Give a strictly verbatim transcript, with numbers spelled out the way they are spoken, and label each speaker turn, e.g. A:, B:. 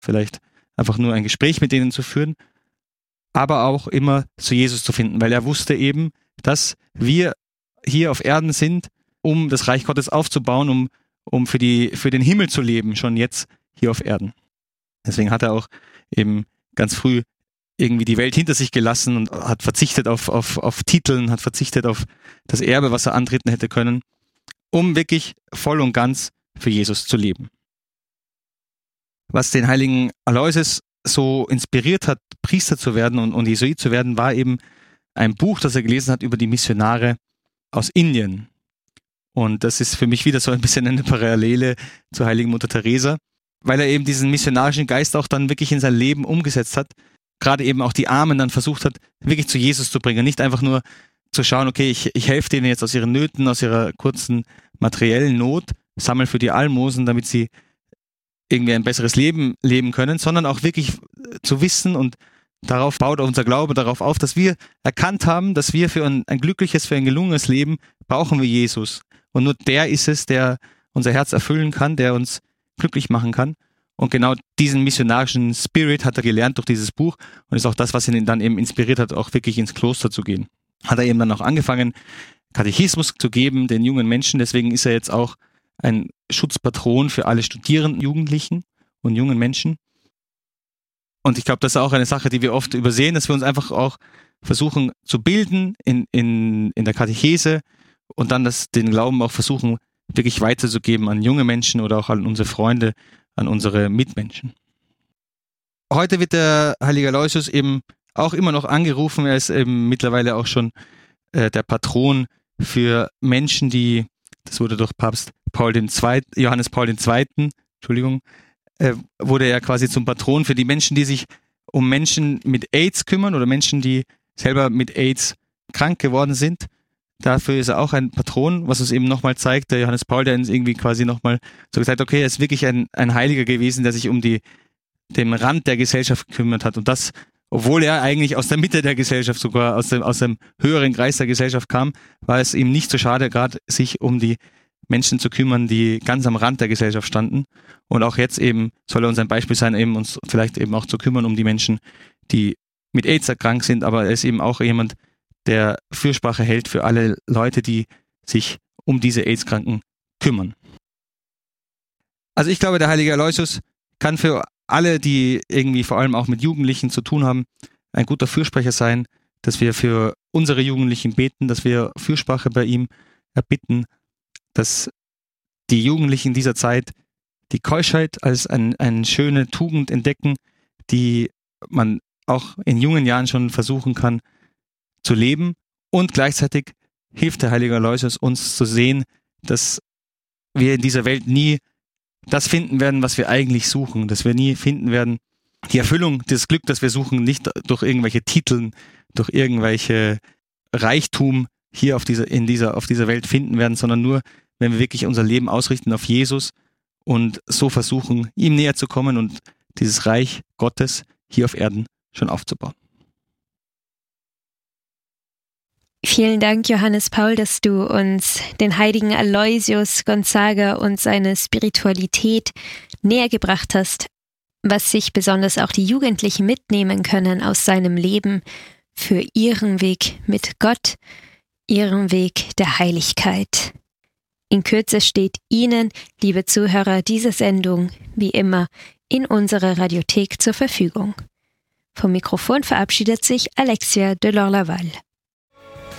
A: vielleicht einfach nur ein Gespräch mit denen zu führen, aber auch immer zu Jesus zu finden, weil er wusste eben, dass wir hier auf Erden sind, um das Reich Gottes aufzubauen, um, um für die, für den Himmel zu leben, schon jetzt hier auf Erden. Deswegen hat er auch eben ganz früh irgendwie die Welt hinter sich gelassen und hat verzichtet auf, auf, auf Titeln, hat verzichtet auf das Erbe, was er antreten hätte können, um wirklich voll und ganz für Jesus zu leben. Was den heiligen Aloysius so inspiriert hat, Priester zu werden und, und Jesuit zu werden, war eben ein Buch, das er gelesen hat über die Missionare aus Indien. Und das ist für mich wieder so ein bisschen eine Parallele zur heiligen Mutter Teresa, weil er eben diesen missionarischen Geist auch dann wirklich in sein Leben umgesetzt hat, gerade eben auch die Armen dann versucht hat, wirklich zu Jesus zu bringen. Nicht einfach nur zu schauen, okay, ich, ich helfe denen jetzt aus ihren Nöten, aus ihrer kurzen materiellen Not, sammle für die Almosen, damit sie irgendwie ein besseres Leben leben können, sondern auch wirklich zu wissen, und darauf baut unser Glaube darauf auf, dass wir erkannt haben, dass wir für ein, ein glückliches, für ein gelungenes Leben brauchen wir Jesus. Und nur der ist es, der unser Herz erfüllen kann, der uns glücklich machen kann. Und genau diesen missionarischen Spirit hat er gelernt durch dieses Buch und ist auch das, was ihn dann eben inspiriert hat, auch wirklich ins Kloster zu gehen. Hat er eben dann auch angefangen, Katechismus zu geben den jungen Menschen. Deswegen ist er jetzt auch ein Schutzpatron für alle studierenden Jugendlichen und jungen Menschen. Und ich glaube, das ist auch eine Sache, die wir oft übersehen, dass wir uns einfach auch versuchen zu bilden in, in, in der Katechese und dann das, den Glauben auch versuchen, wirklich weiterzugeben an junge Menschen oder auch an unsere Freunde, an unsere Mitmenschen. Heute wird der heilige Aloysius eben auch immer noch angerufen. Er ist eben mittlerweile auch schon äh, der Patron für Menschen, die, das wurde durch Papst Paul den Zweiten, Johannes Paul den Zweiten, Entschuldigung, äh, wurde er quasi zum Patron für die Menschen, die sich um Menschen mit AIDS kümmern oder Menschen, die selber mit AIDS krank geworden sind. Dafür ist er auch ein Patron, was uns eben nochmal zeigt, der Johannes Paul, der uns irgendwie quasi nochmal so gesagt, okay, er ist wirklich ein, ein Heiliger gewesen, der sich um die, den Rand der Gesellschaft gekümmert hat. Und das, obwohl er eigentlich aus der Mitte der Gesellschaft, sogar aus dem, aus dem höheren Kreis der Gesellschaft kam, war es ihm nicht so schade, gerade sich um die Menschen zu kümmern, die ganz am Rand der Gesellschaft standen. Und auch jetzt eben soll er uns ein Beispiel sein, eben uns vielleicht eben auch zu kümmern um die Menschen, die mit AIDS erkrankt sind, aber er ist eben auch jemand, der Fürsprache hält für alle Leute, die sich um diese AIDS-Kranken kümmern. Also ich glaube, der heilige Aloysius kann für alle, die irgendwie vor allem auch mit Jugendlichen zu tun haben, ein guter Fürsprecher sein, dass wir für unsere Jugendlichen beten, dass wir Fürsprache bei ihm erbitten, dass die Jugendlichen dieser Zeit die Keuschheit als ein, eine schöne Tugend entdecken, die man auch in jungen Jahren schon versuchen kann zu leben, und gleichzeitig hilft der heilige Aloysius uns zu sehen, dass wir in dieser Welt nie das finden werden, was wir eigentlich suchen, dass wir nie finden werden, die Erfüllung, das Glück, das wir suchen, nicht durch irgendwelche Titeln, durch irgendwelche Reichtum hier auf dieser, in dieser, auf dieser Welt finden werden, sondern nur, wenn wir wirklich unser Leben ausrichten auf Jesus und so versuchen, ihm näher zu kommen und dieses Reich Gottes hier auf Erden schon aufzubauen.
B: Vielen Dank, Johannes Paul, dass du uns den heiligen Aloysius Gonzaga und seine Spiritualität näher gebracht hast, was sich besonders auch die Jugendlichen mitnehmen können aus seinem Leben für ihren Weg mit Gott, ihren Weg der Heiligkeit. In Kürze steht Ihnen, liebe Zuhörer, diese Sendung wie immer in unserer Radiothek zur Verfügung. Vom Mikrofon verabschiedet sich Alexia Delors-Laval.